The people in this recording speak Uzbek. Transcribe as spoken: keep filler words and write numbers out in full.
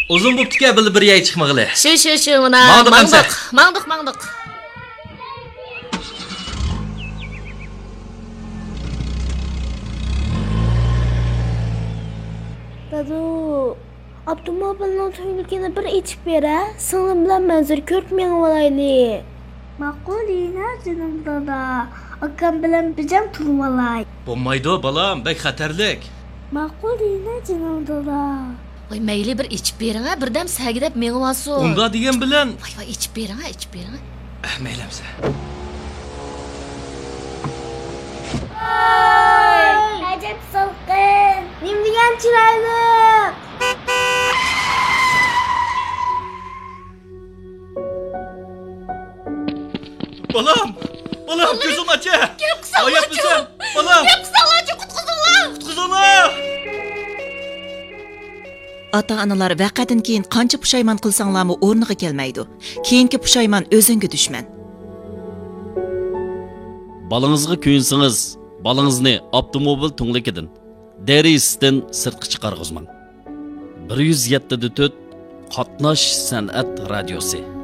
Uzun bo'pti-ku, bilib bir yay chiqmag'ili. Shu, shu, shu, mana. Mangdiq, mangdiq, mangdiq. Dadu, avtomobilning to'yligini bir ichib bera, singlim bilan manzur ko'rib mengib olaylik. Ma'qulina, jinim dada. Akam bilan bijam turib olay. Bo'lmaydi, balam, bek xatarlik. Ma'qulina, jinim dada. Voy, mayli bir ichib bering, birdam sagidab mengib olsin. Unda degan bilan. Voy, voy, ichib bering, ichib bering. Maylamsa. Ay, ajab salqin. Nim degan chiroyli. Balam, balam ko'zim acha. Oyoq misan? Balam. Qutqizinglar, qutqizinglar. Qutqizinglar. Ota-onalar vaqadan keyin qancha pushaymon qilsanglarmi o'rniga kelmaydi. Keyingi pushaymon o'zingga dushman. Balangizga kuyinsangiz, balangizni avtomobil tunglikidan, derisidan sirtqa chiqarg'izmang. bir yuz yetti nuqta to'rt Qatnash san'at radiosi.